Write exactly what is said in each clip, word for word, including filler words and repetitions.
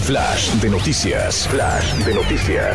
Flash de noticias. Flash de noticias.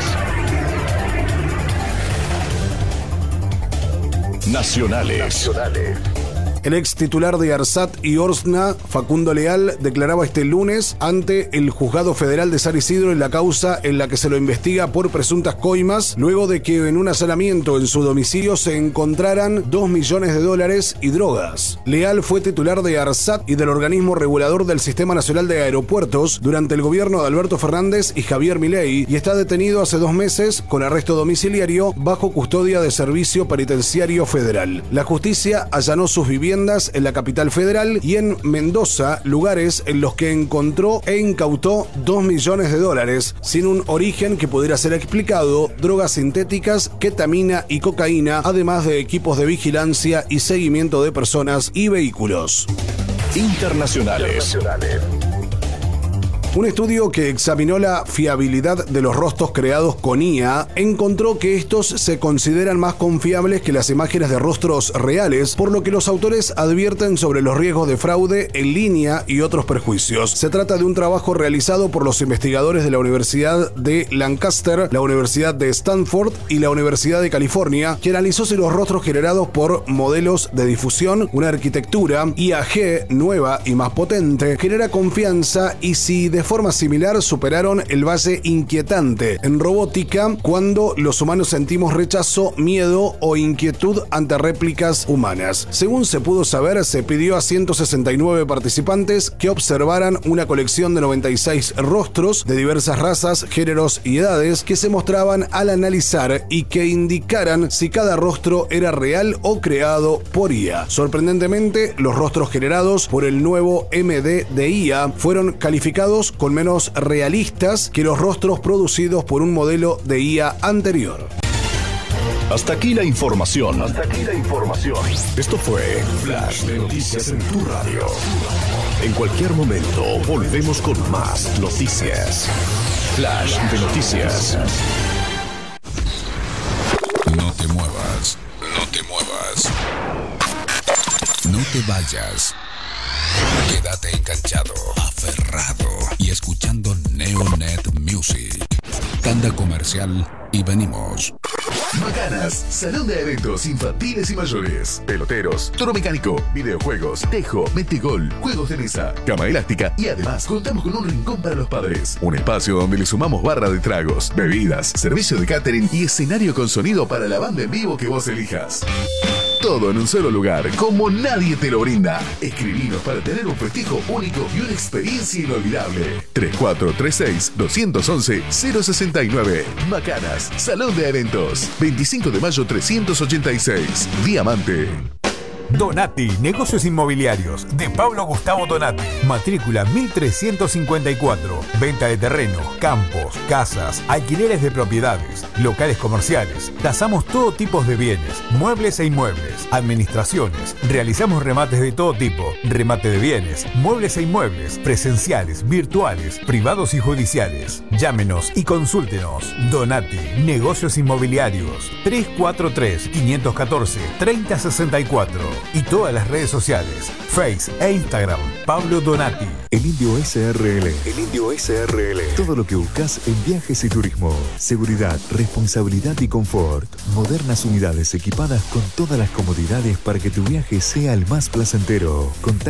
Nacionales. Nacionales. El ex titular de ARSAT y Orsna, Facundo Leal, declaraba este lunes ante el Juzgado Federal de San Isidro en la causa en la que se lo investiga por presuntas coimas, luego de que en un allanamiento en su domicilio se encontraran dos millones de dólares y drogas. Leal fue titular de ARSAT y del organismo regulador del Sistema Nacional de Aeropuertos durante el gobierno de Alberto Fernández y Javier Milei y está detenido hace dos meses con arresto domiciliario bajo custodia de Servicio Penitenciario Federal. La justicia allanó sus viviendas en la capital federal y en Mendoza, lugares en los que encontró e incautó dos millones de dólares, sin un origen que pudiera ser explicado, drogas sintéticas, ketamina y cocaína, además de equipos de vigilancia y seguimiento de personas y vehículos. Internacionales. Internacionales. Un estudio que examinó la fiabilidad de los rostros creados con I A encontró que estos se consideran más confiables que las imágenes de rostros reales, por lo que los autores advierten sobre los riesgos de fraude en línea y otros perjuicios. Se trata de un trabajo realizado por los investigadores de la Universidad de Lancaster, la Universidad de Stanford y la Universidad de California, que analizó si los rostros generados por modelos de difusión, una arquitectura I A G nueva y más potente, genera confianza y si de forma similar superaron el valle inquietante en robótica cuando los humanos sentimos rechazo, miedo o inquietud ante réplicas humanas. Según se pudo saber, se pidió a ciento sesenta y nueve participantes que observaran una colección de noventa y seis rostros de diversas razas, géneros y edades que se mostraban al analizar y que indicaran si cada rostro era real o creado por I A. Sorprendentemente, los rostros generados por el nuevo M D de I A fueron calificados con menos realistas que los rostros producidos por un modelo de I A anterior. Hasta aquí la información. Hasta aquí la información. Esto fue Flash de Noticias en tu radio. En cualquier momento volvemos con más noticias. Flash de Noticias. No te muevas. No te muevas. No te vayas. Quédate enganchado, aferrado y escuchando Neonet Music. Tanda comercial y venimos. Macanas, salón de eventos infantiles y mayores, peloteros, toro mecánico, videojuegos, tejo, metegol, juegos de mesa, cama elástica y además contamos con un rincón para los padres. Un espacio donde le sumamos barra de tragos, bebidas, servicio de catering y escenario con sonido para la banda en vivo que vos elijas. Todo en un solo lugar, como nadie te lo brinda. Escribinos para tener un festejo único y una experiencia inolvidable. tres cuatro tres seis, dos uno uno, cero seis nueve. Macanas, Salón de Eventos. veinticinco de mayo trescientos ochenta y seis. Diamante. Donati, Negocios Inmobiliarios, de Pablo Gustavo Donati. Matrícula mil trescientos cincuenta y cuatro. Venta de terrenos, campos, casas, alquileres de propiedades, locales comerciales. Tasamos todo tipo de bienes, muebles e inmuebles, administraciones. Realizamos remates de todo tipo, remate de bienes, muebles e inmuebles, presenciales, virtuales, privados y judiciales. Llámenos y consúltenos. Donati, Negocios Inmobiliarios. tres cuatro tres, cinco uno cuatro, tres cero seis cuatro. Y todas las redes sociales, Face e Instagram, Pablo Donati. El Indio S R L. El Indio S R L. Todo lo que buscas en viajes y turismo. Seguridad, responsabilidad y confort. Modernas unidades equipadas con todas las comodidades para que tu viaje sea el más placentero. Contacta